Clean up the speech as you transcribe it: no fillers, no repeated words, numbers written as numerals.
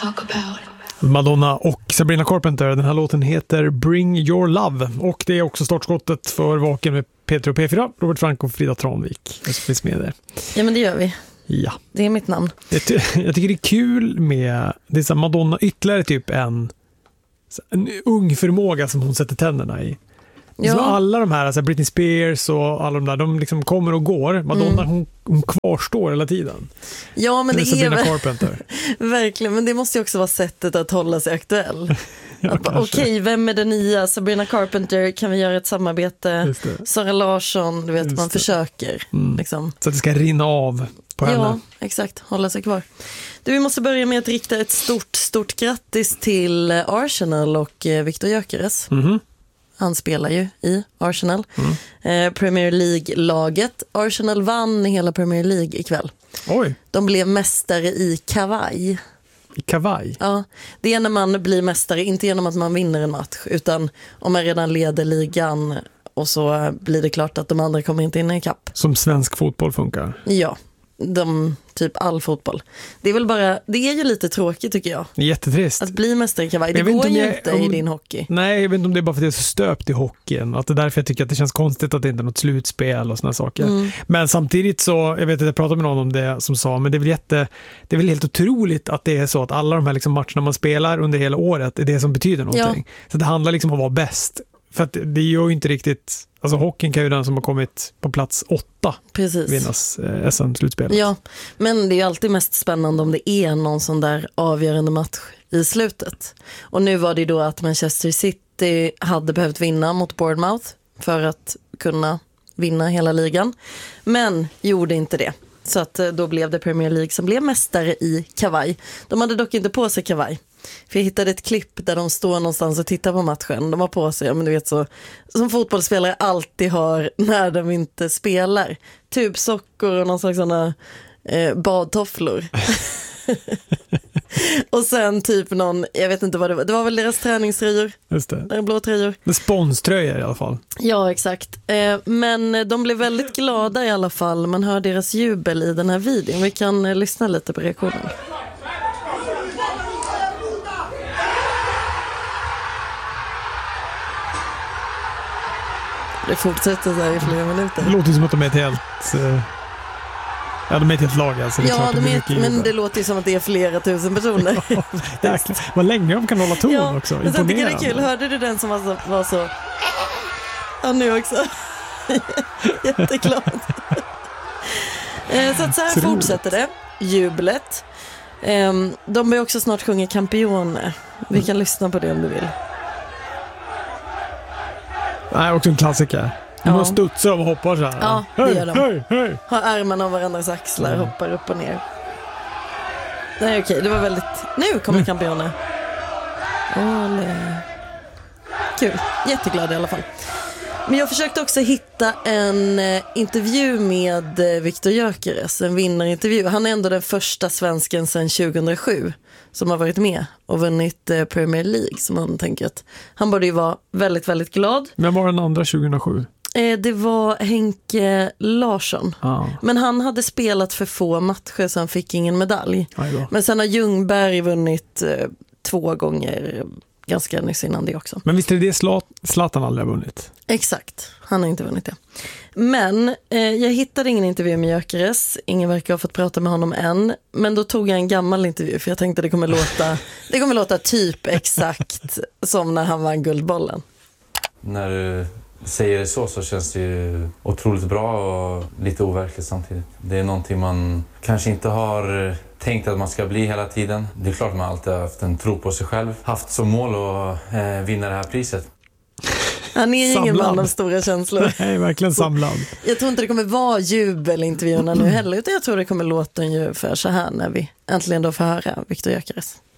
Madonna och Sabrina Carpenter. Den här låten heter Bring Your Love. Och det är också startskottet för Vaken med Peter och P4, Robert Frank och Frida Tranvik. Jag finns med där. Ja, men det gör vi. Ja. Det är mitt namn. Jag tycker det är kul med det är så Madonna ytterligare typ en ung förmåga som hon sätter tänderna i. Ja. Så alla de här, alltså Britney Spears och alla de där, de liksom kommer och går. Madonna, hon kvarstår hela tiden. Ja, men det Sabrina Carpenter. Verkligen, men det måste ju också vara sättet att hålla sig aktuell. Okej, vem är den nya? Sabrina Carpenter, kan vi göra ett samarbete? Sara Larsson, du vet, man försöker. Liksom. Så att det ska rinna av på henne. Ja, exakt, hålla sig kvar. Vi måste börja med att rikta ett stort grattis till Arsenal och Viktor Gyökeres. Han spelar ju i Arsenal. Premier League-laget. Arsenal vann hela Premier League ikväll. Oj. De blev mästare i kavaj. I kavaj? Ja, det är när man blir mästare, inte genom att man vinner en match, utan om man redan leder ligan och så blir det klart att de andra kommer inte in i kapp. Som svensk fotboll funkar? Ja, typ all fotboll. Det är väl bara, det är ju lite tråkigt tycker jag. Jättetrist. Att bli mästare i kavaj, det går ju inte i din hockey. Nej, jag vet inte om det är bara för att det är så stöpt i hockeyn. Att det är därför jag tycker att det känns konstigt att det inte är något slutspel och såna saker. Men samtidigt så, jag vet att jag pratade med någon om det som sa, men det är väl helt otroligt att det är så att alla de här liksom matcherna man spelar under hela året är det som betyder någonting. Ja. Så det handlar liksom om att vara bäst. För att det gör ju inte riktigt... Alltså hockeyn kan ju den som har kommit på plats 8 vinnas SM-slutspelet. Ja, men det är ju alltid mest spännande om det är någon sån där avgörande match i slutet. Och nu var det då att Manchester City hade behövt vinna mot Bournemouth för att kunna vinna hela ligan. Men gjorde inte det. Så att då blev det Premier League som blev mästare i kavaj. De hade dock inte på sig kavaj. För jag hittade ett klipp där de står någonstans och tittar på matchen. De har på sig, men du vet så, som fotbollsspelare alltid har när de inte spelar. Tubsockor och någon slags sådana badtofflor. Och sen typ någon, jag vet inte vad det var väl deras träningströjor. Just det. Där blå tröjor. Det sponströjor i alla fall. Ja, exakt. Men de blev väldigt glada i alla fall. Man hör deras jubel i den här videon. Vi kan lyssna lite på reaktionen. Det fortsätter så här i flera minuter. Det låter som att de är ett helt... Ja, de är ett helt lag alltså. Men det låter ju som att det är flera tusen personer. Ja, vad länge de kan hålla ton också. Men sen tycker det är kul. Hörde du den som var så... Ja, nu också. Jätteklart. Så att så här fortsätter det. Jublet. De börjar också snart sjunga Campione. Vi kan lyssna på det om du vill. Nej, också en klassiker. De studsar och hoppar så här. Ja, det gör de. Hej. Har armarna om varandras axlar, hoppar upp och ner. Nej, okej, det var väldigt... Nu kommer Campione. Kul, jätteglad i alla fall. Men jag försökte också hitta en intervju med Viktor Gyökeres, en vinnarintervju. Han är ändå den första svensken sedan 2007 som har varit med och vunnit Premier League, som man tänker att han borde ju vara väldigt, väldigt glad. Vem var den andra 2007? Det var Henke Larsson. Men han hade spelat för få matcher så han fick ingen medalj. Men sen har Ljungberg vunnit 2 gånger ganska nyss innan det också. Men visst är det Zlatan aldrig har vunnit? Exakt, han har inte vunnit det. Men jag hittade ingen intervju med Gyökeres. Ingen verkar ha fått prata med honom än. Men då tog jag en gammal intervju för jag tänkte det kommer låta typ exakt som när han vann Guldbollen. När du säger det så känns det ju otroligt bra och lite overkligt samtidigt. Det är någonting man kanske inte har tänkt att man ska bli hela tiden. Det är klart man alltid har haft en tro på sig själv. Haft som mål att vinna det här priset. Han är ingen man av stora känslor. Nej, verkligen samlad. Jag tror inte det kommer vara jubelintervjuerna nu heller, utan jag tror det kommer låta ungefär så här när vi äntligen då får höra Viktor Gyökeres.